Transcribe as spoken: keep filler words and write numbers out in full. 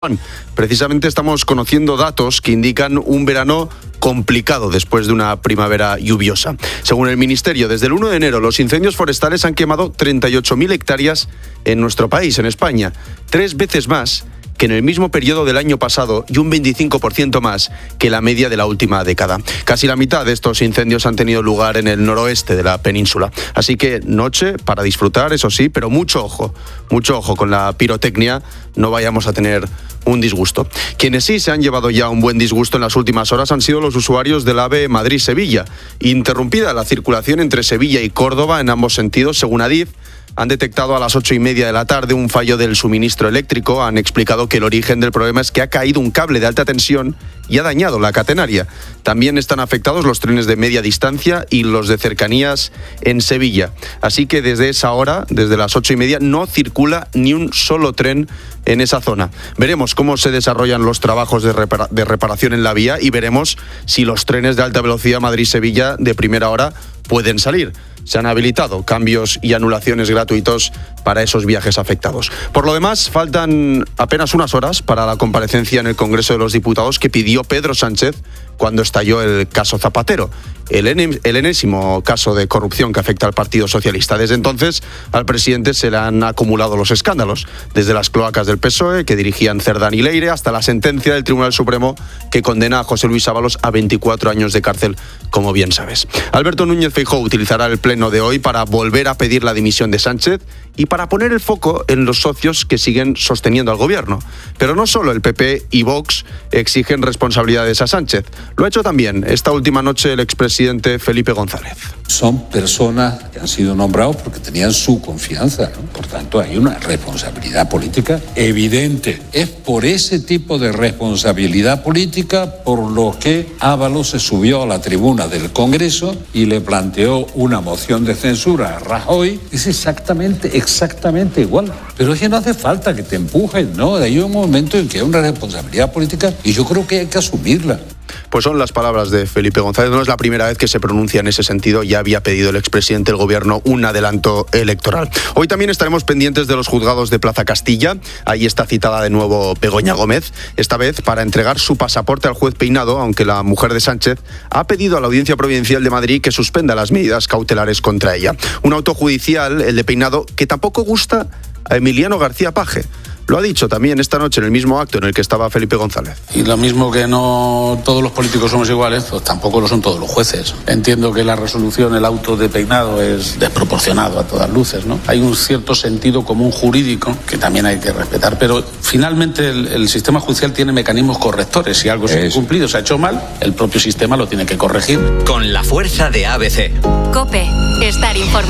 Precisamente estamos conociendo datos que indican un verano complicado después de una primavera lluviosa. Según el Ministerio, desde el uno de enero los incendios forestales han quemado treinta y ocho mil hectáreas en nuestro país, en España, tres veces más que en el mismo periodo del año pasado y un veinticinco por ciento más que la media de la última década. Casi la mitad de estos incendios han tenido lugar en el noroeste de la península. Así que noche para disfrutar, eso sí, pero mucho ojo, mucho ojo con la pirotecnia, no vayamos a tener un disgusto. Quienes sí se han llevado ya un buen disgusto en las últimas horas han sido los usuarios del AVE Madrid-Sevilla. Interrumpida la circulación entre Sevilla y Córdoba en ambos sentidos, según Adif, han detectado a las ocho y media de la tarde un fallo del suministro eléctrico. Han explicado que el origen del problema es que ha caído un cable de alta tensión y ha dañado la catenaria. También están afectados los trenes de media distancia y los de cercanías en Sevilla. Así que desde esa hora, desde las ocho y media, no circula ni un solo tren en esa zona. Veremos cómo se desarrollan los trabajos de, repara- de reparación en la vía y veremos si los trenes de alta velocidad Madrid-Sevilla de primera hora pueden salir. Se han habilitado cambios y anulaciones gratuitos para esos viajes afectados. Por lo demás, faltan apenas unas horas para la comparecencia en el Congreso de los Diputados que pidió Pedro Sánchez cuando estalló el caso Zapatero, el, en, el enésimo caso de corrupción que afecta al Partido Socialista. Desde entonces, al presidente se le han acumulado los escándalos, desde las cloacas del P S O E, que dirigían Cerdán y Leire, hasta la sentencia del Tribunal Supremo que condena a José Luis Ábalos a veinticuatro años de cárcel, como bien sabes. Alberto Núñez Feijóo utilizará el pleno de hoy para volver a pedir la dimisión de Sánchez y para poner el foco en los socios que siguen sosteniendo al gobierno. Pero no solo el P P y Vox exigen responsabilidades a Sánchez. Lo ha hecho también esta última noche el expresidente Felipe González. Son personas que han sido nombrados porque tenían su confianza, ¿no? Por tanto, hay una responsabilidad política evidente. Es por ese tipo de responsabilidad política por lo que Ábalos se subió a la tribuna del Congreso y le planteó una moción de censura a Rajoy. Es exactamente, exactamente igual. Pero es que no hace falta que te empujen, ¿no? Hay un momento en que hay una responsabilidad política y yo creo que hay que asumirla. Pues son las palabras de Felipe González. No es la primera vez que se pronuncia en ese sentido. Ya había pedido el expresidente del gobierno un adelanto electoral. Hoy también estaremos pendientes de los juzgados de Plaza Castilla. Ahí está citada de nuevo Begoña Gómez, esta vez para entregar su pasaporte al juez Peinado, aunque la mujer de Sánchez ha pedido a la Audiencia Provincial de Madrid que suspenda las medidas cautelares contra ella. Un auto judicial, el de Peinado, que tampoco gusta a Emiliano García Paje. Lo ha dicho también esta noche en el mismo acto en el que estaba Felipe González. Y lo mismo que no todos los políticos somos iguales, pues tampoco lo son todos los jueces. Entiendo que la resolución, el auto de Peinado es desproporcionado a todas luces, ¿no? Hay un cierto sentido común jurídico que también hay que respetar, pero finalmente el, el sistema judicial tiene mecanismos correctores. Si algo se ha incumplido, se ha hecho mal, el propio sistema lo tiene que corregir. Con la fuerza de A B C. COPE, estar informado.